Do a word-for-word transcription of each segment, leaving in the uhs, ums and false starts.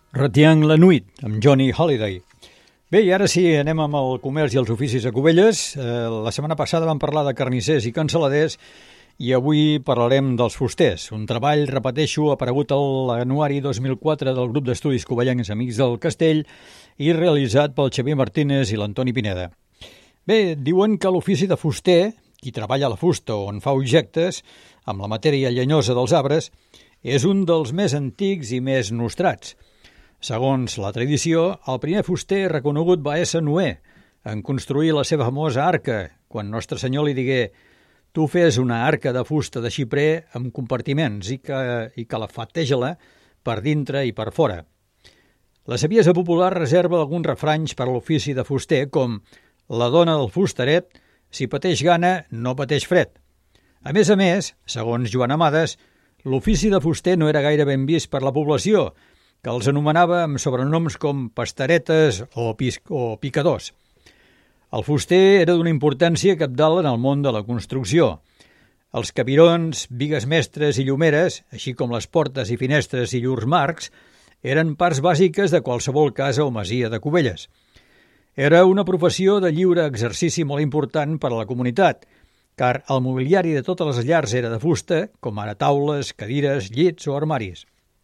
Retiang la Nuit, amb Johnny Holiday. Bé, i ara sí, anem amb el comerç i els oficis a Cubelles. Eh, la setmana passada vam parlar de carnissers i cansaladers i avui parlarem dels fusters. Un treball, repeteixo, aparegut a l'anuari dos mil quatre del grup d'estudis covellencs Amics del Castell i realitzat pel Xavier Martínez i l'Antoni Pineda. Bé, diuen que l'ofici de fuster, qui treballa la fusta o en fa objectes, amb la matèria llenyosa dels arbres, és un dels més antics i més nostrats. Segons la tradició, el primer fuster reconegut va ésser Noé, en construir la seva famosa arca, quan Nostre Senyor li digué «Tu fes una arca de fusta de xiprer amb compartiments i que, i que la fateja-la per dintre i per fora». La saviesa popular reserva alguns refranys per a l'ofici de fuster, com «La dona del fustaret, si pateix gana, no pateix fred». A més a més, segons Joan Amades, l'ofici de fuster no era gaire ben vist per la població, que els anomenava amb sobrenoms com pasteretes o, o picadors. El fuster era d'una importància cabdal en el món de la construcció. Els cabirons, bigues mestres i llumeres, així com les portes i finestres i llurs marcs, eren parts bàsiques de qualsevol casa o masia de Cubelles. Era una professió de lliure exercici molt important per a la comunitat, car el mobiliari de totes les llars era de fusta, com ara taules, cadires, llits o armaris.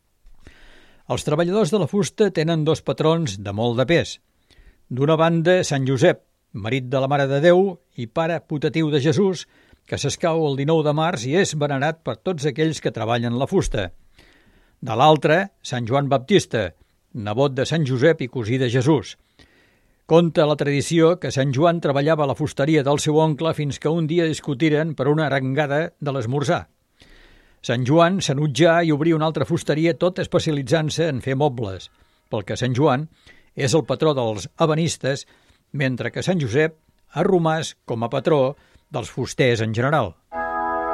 Els treballadors de la fusta tenen dos patrons de molt de pes. D'una banda, Sant Josep, marit de la Mare de Déu i pare putatiu de Jesús, que s'escau el dinou de març i és venerat per tots aquells que treballen la fusta. De l'altra, Sant Joan Baptista, nebot de Sant Josep i cosí de Jesús. Conta la tradició que Sant Joan treballava a la fusteria del seu oncle fins que un dia discutiren per una arengada de l'esmorzar. Sant Joan s'enutjà i obrí una altra fusteria tot especialitzant-se en fer mobles, pel que Sant Joan és el patró dels ebenistes, mentre que Sant Josep ha romàs com a patró dels fusters en general.